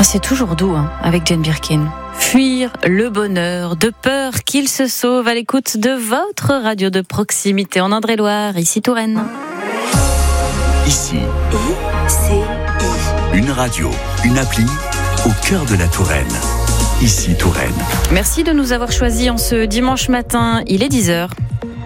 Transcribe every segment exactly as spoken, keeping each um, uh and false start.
C'est toujours doux hein, avec Jane Birkin. Fuir le bonheur, de peur qu'il se sauve à l'écoute de votre radio de proximité en Indre-et-Loire, ici Touraine. Ici, I C I. Une radio, une appli au cœur de la Touraine. Ici Touraine. Merci de nous avoir choisis en ce dimanche matin, il est dix heures.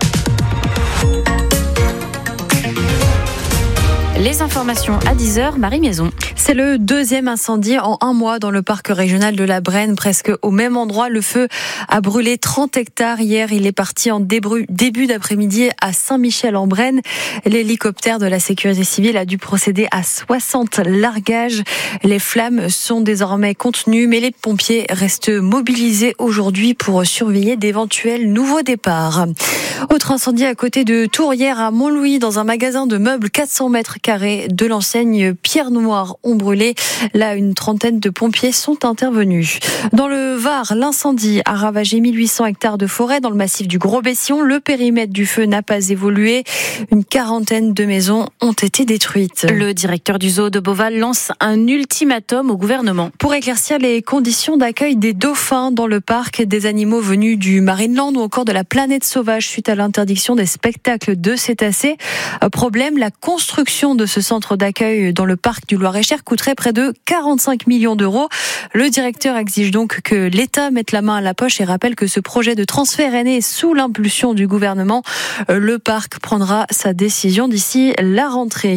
Les informations à dix heures, Marie Maison. C'est le deuxième incendie en un mois dans le parc régional de la Brenne, presque au même endroit. Le feu a brûlé trente hectares hier. Il est parti en début, début d'après-midi à Saint-Michel-en-Brenne. L'hélicoptère de la sécurité civile a dû procéder à soixante largages. Les flammes sont désormais contenues, mais les pompiers restent mobilisés aujourd'hui pour surveiller d'éventuels nouveaux départs. Autre incendie à côté de Tours hier à Montlouis, dans un magasin de meubles quatre cents mètres carrés de l'enseigne Pierre Noire ont brûlé. Là, une trentaine de pompiers sont intervenus. Dans le Var, l'incendie a ravagé mille huit cents hectares de forêt dans le massif du Gros-Bession. Le périmètre du feu n'a pas évolué. Une quarantaine de maisons ont été détruites. Le directeur du zoo de Beauval lance un ultimatum au gouvernement. Pour éclaircir les conditions d'accueil des dauphins dans le parc, des animaux venus du Marineland ou encore de la planète sauvage suite à l'interdiction des spectacles de cétacés. Problème, la construction de ce centre d'accueil dans le parc du Loir-et-Cher coûterait près de quarante-cinq millions d'euros. Le directeur exige donc que l'État mette la main à la poche et rappelle que ce projet de transfert est né sous l'impulsion du gouvernement. Le parc prendra sa décision d'ici la rentrée.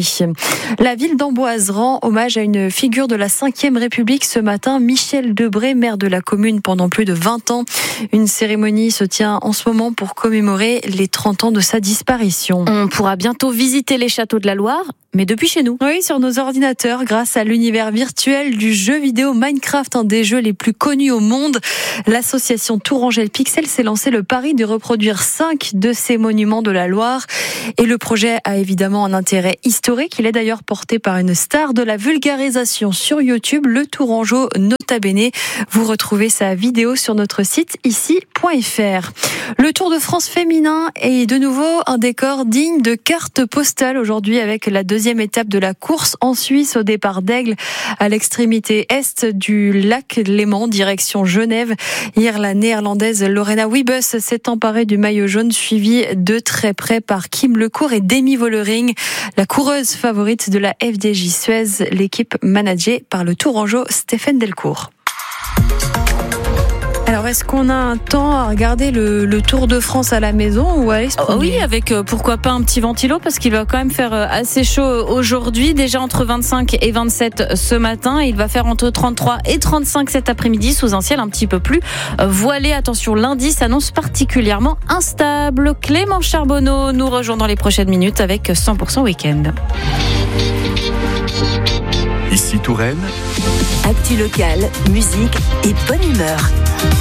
La ville d'Amboise rend hommage à une figure de la cinquième République ce matin, Michel Debré, maire de la commune pendant plus de vingt ans. Une cérémonie se tient en ce moment pour commémorer les trente ans de sa disparition. On pourra bientôt visiter les châteaux de la Loire, mais depuis chez nous. Oui, sur nos ordinateurs, grâce à l'univers virtuel du jeu vidéo Minecraft, un des jeux les plus connus au monde. L'association Tourangelle Pixel s'est lancé le pari de reproduire cinq de ces monuments de la Loire. Et le projet a évidemment un intérêt historique. Il est d'ailleurs porté par une star de la vulgarisation sur YouTube, le Tourangeau Nota Bene. Vous retrouvez sa vidéo sur notre site ici point f r. Le Tour de France féminin est de nouveau un décor digne de carte postale aujourd'hui avec la deuxième étape de la course en Suisse au départ d'Aigle à l'extrémité est du lac Léman direction Genève. Hier, la néerlandaise Lorena Wiebes s'est emparée du maillot jaune suivi de très près par Kim Lecourt et Demi Vollering, la coureuse favorite de la F D J Suez, l'équipe managée par le Tourangeau Stéphane Delcourt. Alors, est-ce qu'on a un temps à regarder le, le Tour de France à la maison ou à aller se promener ? Oh oui, avec euh, pourquoi pas un petit ventilo, parce qu'il va quand même faire euh, assez chaud aujourd'hui. Déjà entre vingt-cinq et vingt-sept ce matin. Il va faire entre trente-trois et trente-cinq cet après-midi sous un ciel un petit peu plus euh, voilé. Attention, lundi s'annonce particulièrement instable. Clément Charbonneau nous rejoint dans les prochaines minutes avec cent pour cent Week-end. Ici Touraine. Actu locale, musique et bonne humeur.